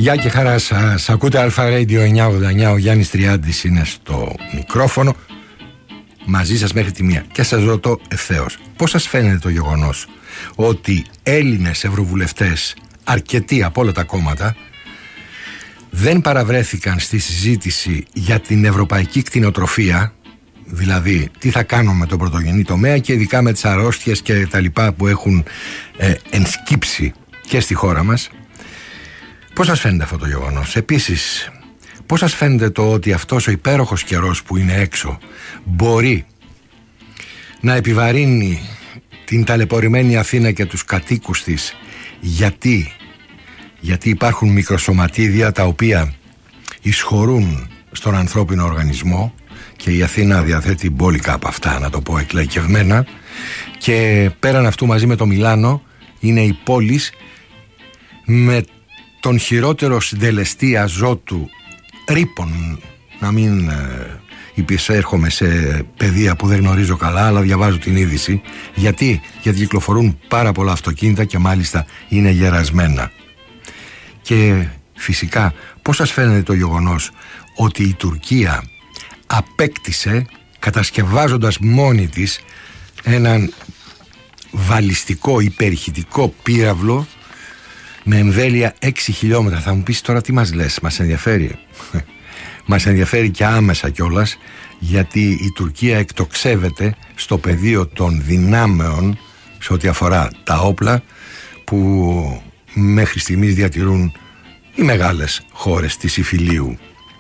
Γεια και χαρά σας. Ακούτε Αλφα Radio 989. Ο Γιάννης Τριάντης είναι στο μικρόφωνο. Μαζί σας μέχρι τη μία. Και σας ρωτώ ευθέως, πώς σας φαίνεται το γεγονός ότι Έλληνες ευρωβουλευτές, αρκετοί από όλα τα κόμματα, δεν παραβρέθηκαν στη συζήτηση για την ευρωπαϊκή κτηνοτροφία, δηλαδή τι θα κάνουμε με τον πρωτογενή τομέα και ειδικά με τις αρρώστιες και τα λοιπά που έχουν ενσκύψει και στη χώρα μας? Πώς σας φαίνεται αυτό το γεγονός? Επίσης, πώς σας φαίνεται το ότι αυτός ο υπέροχος καιρός που είναι έξω μπορεί να την ταλαιπωρημένη Αθήνα και τους κατοίκους της? Γιατί υπάρχουν μικροσωματίδια τα οποία εισχωρούν στον ανθρώπινο οργανισμό και η Αθήνα διαθέτει μπόλικα από αυτά, να το πω εκλαϊκευμένα, και πέραν αυτού μαζί με το Μιλάνο είναι η πόλη με τον χειρότερο συντελεστή αζότου ρήπων. Να μην υπησέρχομαι σε παιδεία που δεν γνωρίζω καλά, αλλά διαβάζω την είδηση. Γιατί κυκλοφορούν πάρα πολλά αυτοκίνητα και μάλιστα είναι γερασμένα. Και φυσικά πώς σας φαίνεται το γεγονός ότι η Τουρκία απέκτησε, κατασκευάζοντας μόνη της, έναν βαλιστικό υπερηχητικό πύραυλο με εμβέλεια 6 χιλιόμετρα. Θα μου πεις τώρα τι μας λες, μας ενδιαφέρει? Μας ενδιαφέρει και άμεσα κιόλας, γιατί η Τουρκία εκτοξεύεται στο πεδίο των δυνάμεων σε ό,τι αφορά τα όπλα που μέχρι στιγμής διατηρούν οι μεγάλες χώρες της Ιφιλίου.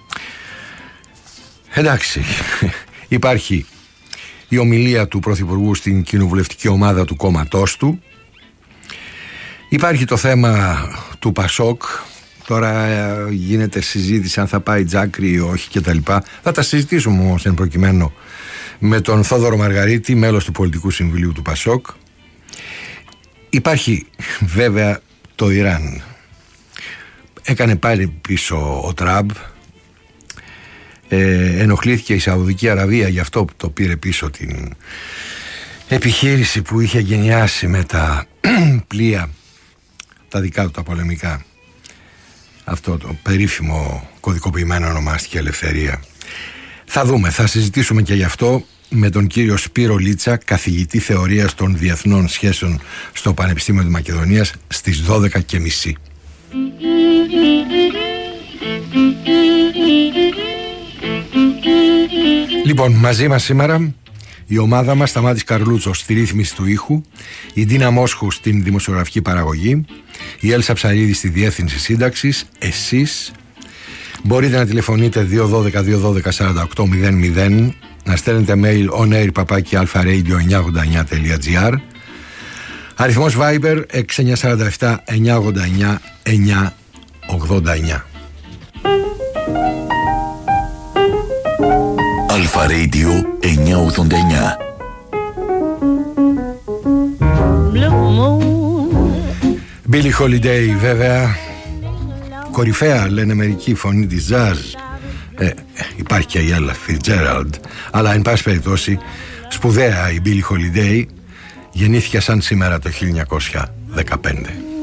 Εντάξει, υπάρχει η ομιλία του Πρωθυπουργού στην κοινοβουλευτική ομάδα του κόμματός του. Υπάρχει το θέμα του Πασόκ. Τώρα γίνεται συζήτηση αν θα πάει Τζάκρη ή όχι κτλ. Θα τα συζητήσουμε όμως εν προκειμένου με τον Θόδωρο Μαργαρίτη, μέλος του Πολιτικού Συμβουλίου του Πασόκ. Υπάρχει βέβαια το Ιράν. Έκανε πάλι πίσω ο Τραμπ. Ενοχλήθηκε η Σαουδική Αραβία, γι' αυτό το πήρε πίσω την επιχείρηση που είχε γενιάσει με τα πλοία τα δικά του τα πολεμικά. Αυτό το περίφημο κωδικοποιημένο ονομάστηκε Ελευθερία. Θα δούμε, θα συζητήσουμε και γι' αυτό με τον κύριο Σπύρο Λίτσα, καθηγητή θεωρίας των διεθνών σχέσεων στο Πανεπιστήμιο της Μακεδονίας, στις 12:30. Λοιπόν, μαζί μας σήμερα η ομάδα μας, Σταμάτης Καρλούτσος στη ρύθμιση του ήχου, η Ντίνα Μόσχου στην δημοσιογραφική παραγωγή, η Έλσα Ψαρίδη στη διεύθυνση σύνταξης. Εσείς μπορείτε να τηλεφωνείτε 212-212-4800, να στέλνετε mail onair@alfaradio989.gr, αριθμός Viber 6947-989-989. Αλφα Radio 989. Billie Holiday, βέβαια, κορυφαία λένε μερικοί φωνή της jazz. Υπάρχει και η Ella Fitzgerald, αλλά εν πάση περιπτώσει σπουδαία η Billie Holiday. Γεννήθηκε σαν σήμερα το 1915.